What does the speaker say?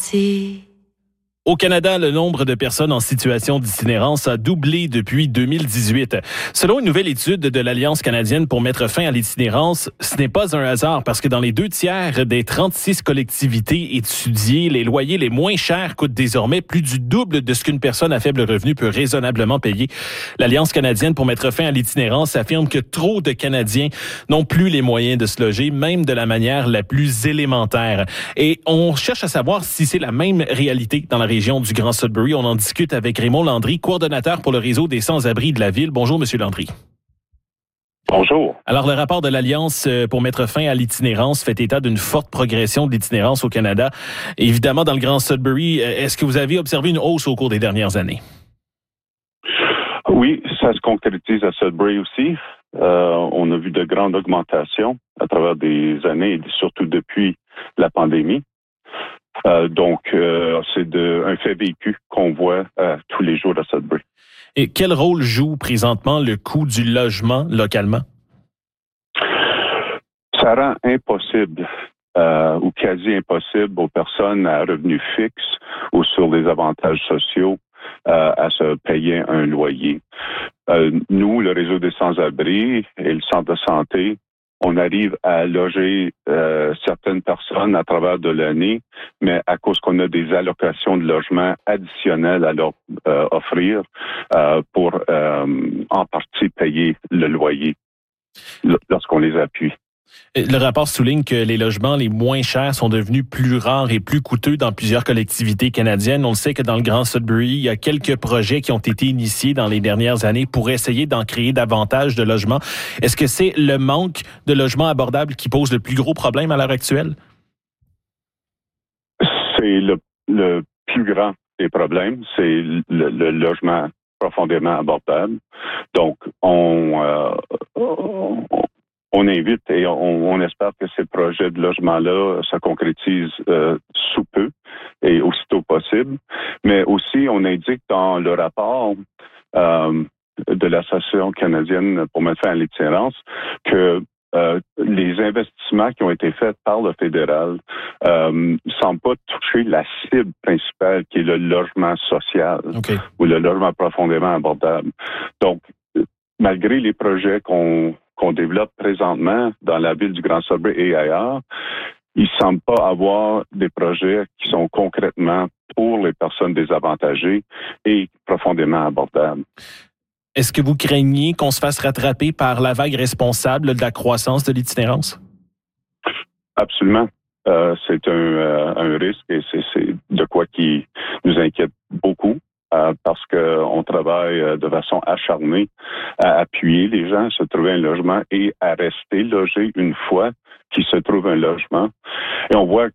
parti. Au Canada, le nombre de personnes en situation d'itinérance a doublé depuis 2018. Selon une nouvelle étude de l'Alliance canadienne pour mettre fin à l'itinérance, ce n'est pas un hasard parce que dans les 2/3 des 36 collectivités étudiées, les loyers les moins chers coûtent désormais plus du double de ce qu'une personne à faible revenu peut raisonnablement payer. L'Alliance canadienne pour mettre fin à l'itinérance affirme que trop de Canadiens n'ont plus les moyens de se loger, même de la manière la plus élémentaire. Et on cherche à savoir si c'est la même réalité dans la région du Grand Sudbury. On en discute avec Raymond Landry, coordonnateur pour le réseau des sans-abri de la ville. Bonjour, Monsieur Landry. Bonjour. Alors, le rapport de l'Alliance pour mettre fin à l'itinérance fait état d'une forte progression de l'itinérance au Canada. Évidemment, dans le Grand Sudbury, est-ce que vous avez observé une hausse au cours des dernières années? Oui, ça se concrétise à Sudbury aussi. On a vu de grandes augmentations à travers des années, et surtout depuis la pandémie. Donc, c'est un fait vécu qu'on voit tous les jours à Sudbury. Et quel rôle joue présentement le coût du logement localement? Ça rend impossible ou quasi impossible aux personnes à revenus fixes ou sur des avantages sociaux à se payer un loyer. Nous, le réseau des sans-abri et le centre de santé, on arrive à loger certaines personnes à travers de l'année, mais à cause qu'on a des allocations de logement additionnelles à leur offrir pour en partie payer le loyer lorsqu'on les appuie. Le rapport souligne que les logements les moins chers sont devenus plus rares et plus coûteux dans plusieurs collectivités canadiennes. On le sait que dans le Grand Sudbury, il y a quelques projets qui ont été initiés dans les dernières années pour essayer d'en créer davantage de logements. Est-ce que c'est le manque de logements abordables qui pose le plus gros problème à l'heure actuelle? C'est le plus grand des problèmes, c'est le logement profondément abordable. Donc, on invite et on espère que ces projets de logement-là se concrétisent sous peu et aussitôt possible. Mais aussi, on indique dans le rapport de l'Association canadienne pour mettre fin à l'itinérance que les investissements qui ont été faits par le fédéral ne semblent pas toucher la cible principale qui est le logement social ou le logement profondément abordable. Donc, malgré les projets qu'on développe présentement dans la ville du Grand Sudbury et ailleurs, il ne semble pas avoir des projets qui sont concrètement pour les personnes désavantagées et profondément abordables. Est-ce que vous craignez qu'on se fasse rattraper par la vague responsable de la croissance de l'itinérance? Absolument. C'est un risque et c'est de quoi qui nous inquiète beaucoup. Parce qu'on travaille de façon acharnée à appuyer les gens à se trouver un logement et à rester logés une fois qu'ils se trouvent un logement. Et on voit